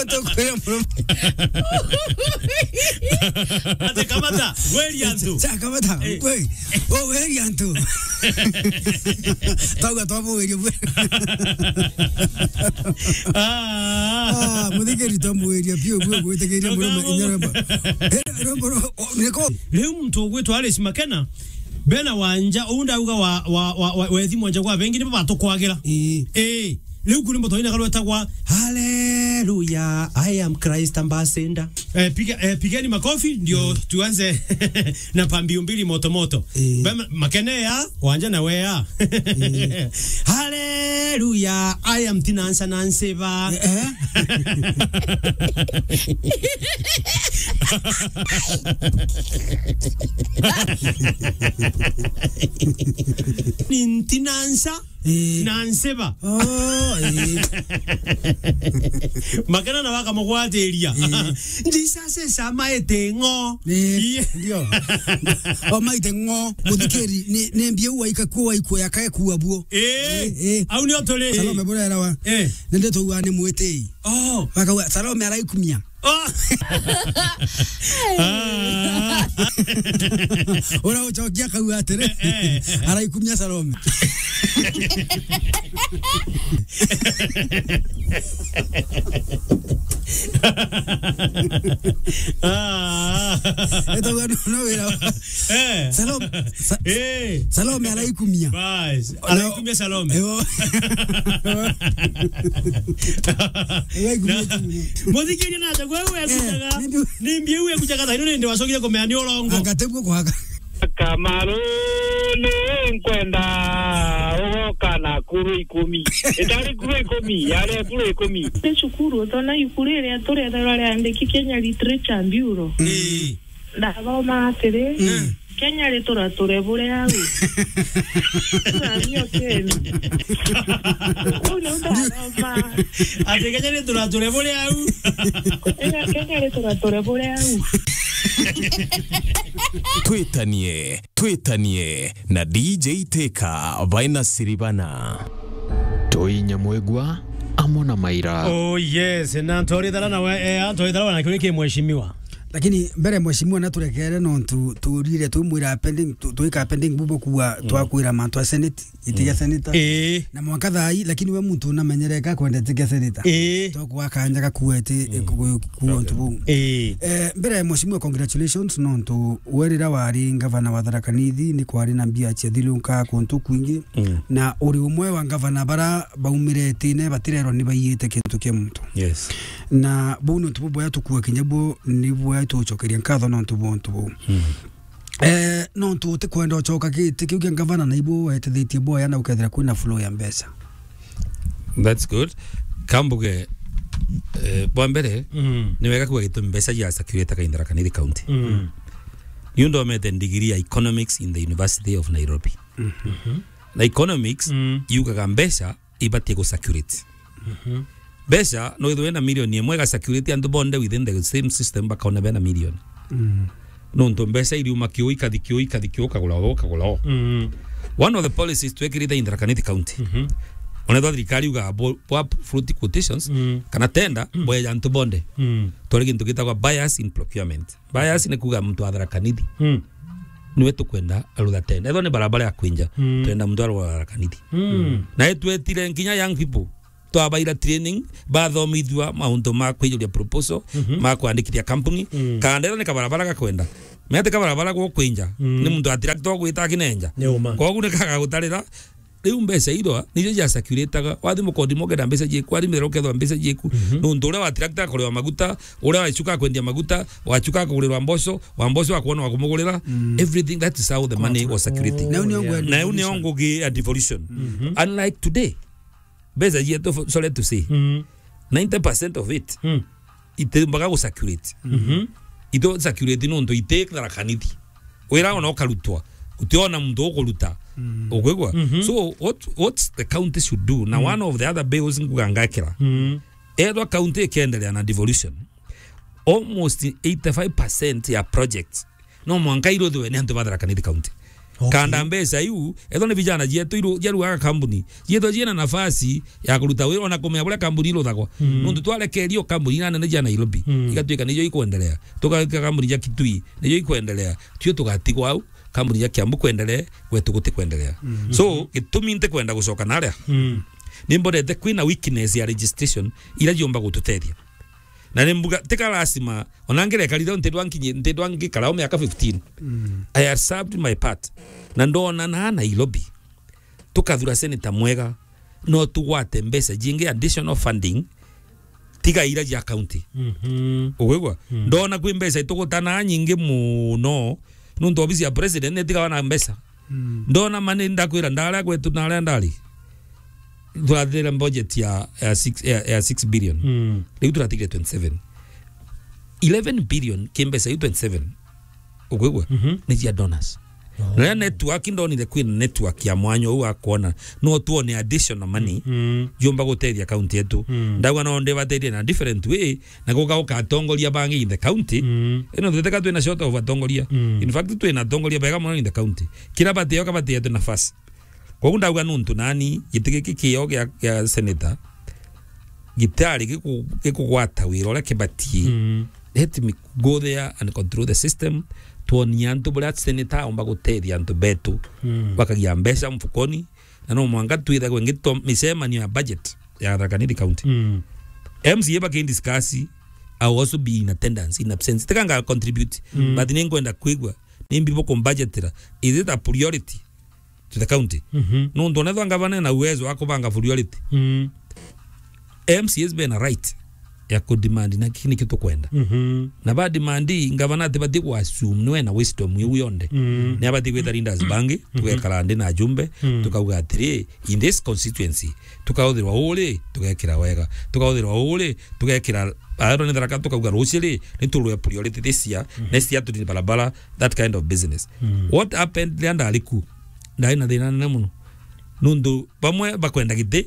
Watu kwa mro. Ate kamata, weli antu. Cha kamata, wei. Oh, weli antu. Toga tomo weli. Mudikeri tomo weli pio bwo tekeri mro nyaramba. Niko leo mtu wetu Alice Makena bena wanja unda uga wa wethi mwanja kwa bengi ni bato kwagira leo kuri mboto ina kalota kwa hallelujah I am Christ ambassador pigeni makofi ndio tuanze na pambio mbili moto Makena ya wanja na wea hallelujah I am Tinansa Nanseva Nintinansa Nanseva Makena na waka mkwate elia Ndisase sama etengo ndio o maitengo mudikeri ne mbie uwa ikakuwa iko yakae kuabuo au ni otole Salome bora rawa nende to wane mwete waka Salome ara ikumia ora uchokia kaua tere ara ikumia Salome eto wano no era Salome ala ikumia bas ala ikumia Salome muziki na ta wewe kujaga nimbie wewe kujaga thaino nende wasogile komeani olongo angatebwo kwaka Kamaru nkwenda kana kuru 10 etari kuru 10 yale kuru 10 Nishukuru tona ikurire atore atare andiki Kenya Literature Bureau da boma tere Kenya literature bure yawe ndio Kenya ate Kenya literature bure yawe Kenya literature bure yawe Twitanie na DJ Teka Vaina Siribana Toinya mwegwa amona maira. Oh yes, na ntori dala na ntori dala na kile mheshimiwa. Lakini mbere mheshimiwa na turekere no turire tumwira pending tuika pending bubo kuwa twakwira mantu a senate itiga senator na mwaka thai lakini we muntu na menyereka kwenda itiga senator tokwa kanja kakuete kuwa ntubu mbere mheshimiwa congratulations no ntu werira wari gavana wa Tharaka Nithi ni kwari na mbia cia thilunka kuntu kwingi na uri umwe wa gavana bara baumirete ne batirero ni bayite kintu kia muntu na bunu ntubu ya tukuwa kinyabo ni tuchokeria nkatho no ntubu no ntu kwenda uchoka kiukia gavana na ibo wetethetie boya na ukethira kwina flow ya mbesa. That's good. Kambuge bombere ni wega kuwa gitu mbesa ya security ka Tharaka Nithi County. You ndo mete degree ya economics in the University of Nairobi. Na economics yuga mbesa ibatie go security. Besha no idwena milioni mwega security and bonde within the same system bakaona bena milioni no ndo mbesa ili umakio ikadhikio kagula one of the policies to create in Tharaka Nithi County onetho thirikari uga fruit quotations kana tenda boya antu bonde tori kintu kitagwa bias in procurement. Bias ni kuga mtu wa Tharaka Nithi niwe tukwenda alutha tenda etho ni barabara ya kwinja twenda mtu wa Tharaka Nithi na etwetire nginya young people twabaira training bathomithwa maundu ma kwijuria proposal ma kwandikithia company kaandera ni kabarabara gakwenda mete kabarabara go kwinja ni mundu atiraktwa gwita kinenja kogu ne kaga gutarira riu mbesa ido nijo ya security wathi mukodi mogeda mbesa jeku ari mero kethwa mbesa jeku no ndore wa tractor kolewa maguta ore wa ichuka kwendia maguta wa chuka kugulirwa mboso wa mboso wa kuona wa kumugulira everything that is how the money was security na uniongo ge a devolution unlike today beza yetu sorry to say 90% of it itembaga go security ito security no ndo itake Tharaka Nithi wera ona okalutwa utiona mndo okoluta ogwegwa so what the county should do now one of the other bills ngugangakira edo county kendelea na devolution almost 85% ya projects no mwanka iro do ne ndo Tharaka Nithi County kanda mbesa iu eto ni vijana jetu jeruaga kambuni jeto jena nafasi ya kuruta wira ona komea bula kambuni lo thakwa nundu twalekerio kambuni na nene jana Nairobi igatuika niyo ikuendelea tukaka kambuni ya Kitui niyo ikuendelea tio tugatigwa au kambuni ya Kiambu kuendelea kwetu guti kuendelea so gitumi nte kwenda gucoka naria nimborete kwina weakness ya registration ila jomba gututethia na nimbuga tika lasima onangere kalida ntedwangi kala ome aka 15 I have served my part na ndona na Nairobi tukathura senator mwega no tugwate mbesa jinge additional funding tiga ira ya county ogwegwa ndona kwi mbesa itugutana nyingi muno nundu ofisi ya president netiga wana mbesa ndona mani ndakwira ndala kwetu nala ndali tuathira budget ya 6 billion leo tunatigire 27 11 billion kimbesa yu 27 ogwegwa ni ya donors na network ndoni the queen network ya mwanyo wa kuona no tuone additional money jomba gutethia county yetu ndagwa no ndeva tedia na different way na goka tongoria bangi in the county eno tuteka tu na short of tongoria in fact tu na tongoria bega mwana in the county kila bateo kabati yetu nafasi kwa ndagwa nuntu nani yitige kiyo ya senator gitari kikugwata wira ora kibati let me go there and control the system tuoniantu bula senator omba gutethia antu betu bakagia mbesa mfukoni na no mwanga tuitha kwengito misema ni ya budget ya Tharaka County MCA bakin discuss I also be in attendance in absence tekanga contribute but ningoenda kwigwa nimbibo ko budgetera is it a priority to the county no ndo netho ngavana na uwezo akubanga priority MCA has been a right ya kudemand na kini kitu kwenda na ba demand ngavana tebati kwa assume no na wisdom yonde ne abati kweta rindas bangi tukekala ndi na jumbe tukauga 3 in this constituency tukaudhirwa ule tukekira wega tukaudhirwa ule tukekira aro ni Tharaka tukauga ruciri ni tulu ya priority this year next year tu balabala that kind of business what happened lenda aliku ndaina thina nene muno nundu pamwe bakwenda gite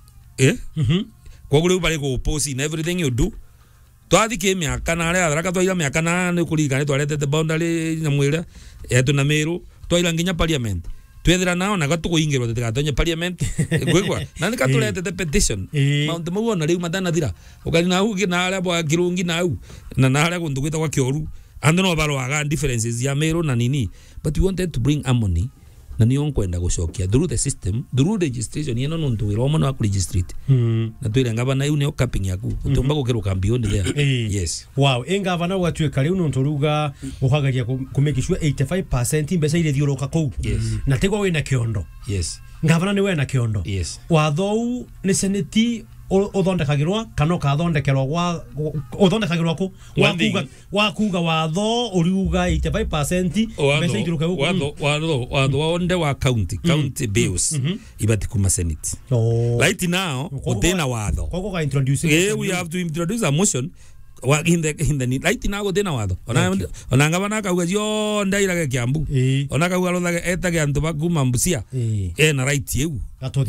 kwa gulu bali ko oppose in everything you do twathike miaka na ale Tharaka twaira miaka na ni kulika ni twaletete boundary nyamwira etu na Meru twaira nginya parliament twethira nao na gatukuingirwa tetigatonye parliament gwegwa na nika tuletete petition mount muona riu madana thira ukali na ugi na ale bwa kirungi na au na ale gundu gwita kwa kioru and no barwaga differences ya Meru na nini but we wanted to bring harmony na niyo nkwenda gucokia through the system through registration yeno nuntu wira omo no akuregistrate na twira ngavana yu ne capping yaku utumba gukiruka beyond there yes wow engavana watweka riu nuntu ruga uhagaria ku make sure 85% mbesa ile thiuruka ku na tegwa wina kiondo ngavana ni wena kiondo wathou ni seneti uthondekagirwa kana kathondekerwa uthondekagirwa ku wakuga watho uriuga 85% mbesa ithiruka ku watho onde wa county bills ibati kuma senate right now utena watho koko ka introduce we have to introduce a motion in the right now utena watho ona ngavana kauga jo ndaira Kiambu ona kauga lothage etage antu bakuma Mbusia na right you but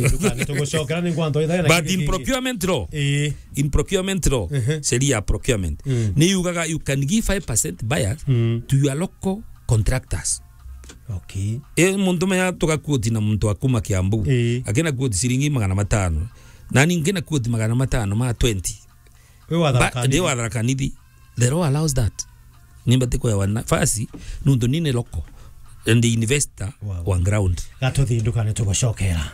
in procurement law seria procurement ni yugaga you can give 5% bias to your local contractors muntu meya tukakuoti na muntu akuma Kiambu akena kuoti siringi 500 na ningena kuoti 500 ma 20 we wa Tharaka the law allows that nimbate kwa wana fasi nundu nine local and the investor on ground gatuthinduka tugocokera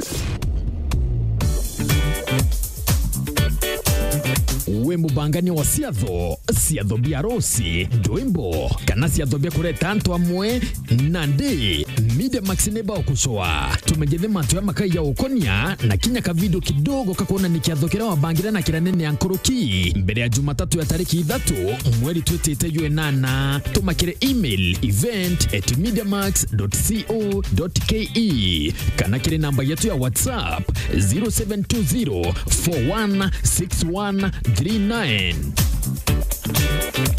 we mubangania wa ciatho bia rosi ndwimbo kana ciatho bia kureta antu amwe na ndi Media Max neba okucoa tumejethe mantu ya makai ya ukonia na kinya ka video kidogo kakuona ni kiatho kira wabangira na kira nene ya nkoroki mbere ya Jumatatu ya tariki 3 mweri twetete UNana tumakire email event@mediamax.co.ke kana kire namba yetu ya WhatsApp 0720416139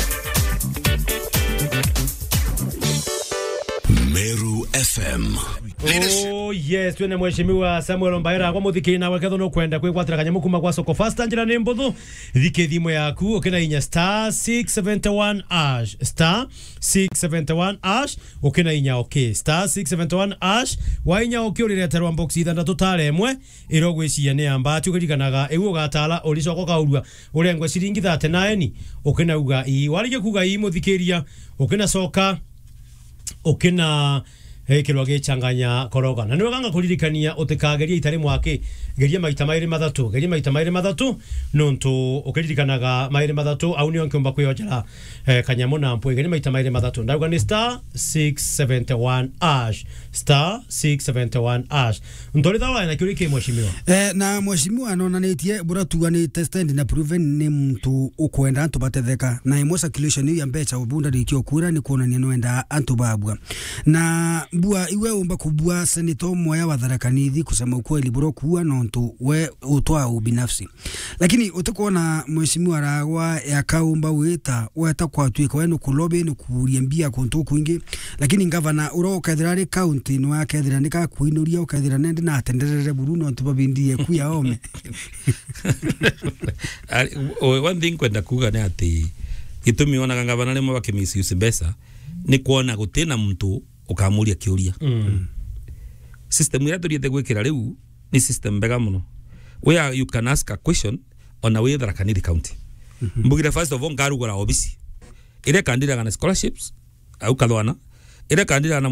Meru FM Oh yes, twene mheshimiwa Samuel Mbaira kwa muthikiri na waketho no kwenda kwigwatira kanyamu kuma kwa soko fast njira ni mbuthu thike thimo yaku ukina inya star 671 ash star 671 ash ukina inya okay star 671 ash wa inya okay urireterwa box ithandatu taremwe irogwiciria ni amba tukirikanaga eguo gatala ulicoko kaurua urengwe ciringi 39 ukina uga i warige kuga i muthikiria ukina soka ukina kirwa gicanganya koroga na niwe ganga kuririkania utikageria itari mwake geria maita mairi mathatu nonto ukiririkanaga mairi mathatu au ni onkiomba kwiyojera kanyamu na mpwe geria maita mairi mathatu ndauga ni star 671 ash star 671 ash ntori dawa na kiuri mheshimiwa na mheshimiwa anonanitie buratuga ni tested na proven ni mtu ukwenda antu batetheka na imo circulation ya mbecha ubunda rikio kura ni kuonania noenda antu babwa na bua iwe umba kubua senator moya wa Tharaka-Nithi kusema ukweli bro kuwa nontu we utwa ubinafsi lakini utakuona mheshimiwa ragwa yakaumba weta weta kwa twiko wenu kulobe ni kuriambia kontu kuingi lakini gavana uroka thirari county no akethira nika kuinuria ukethira nende na atenderere buruno ntubabindie kuya ome one thing kwenda kuga ni ati gitumi ona gavana rimwe bakimisi mbeca ni kuona gutina mtu ukamuria kiuria system ira turiete gwikira riu ni system bega muno where you can ask a question on a way Tharaka-Nithi county mbugira first of all ngarugora obisi ire kandira kana scholarships au kathwana ire kandira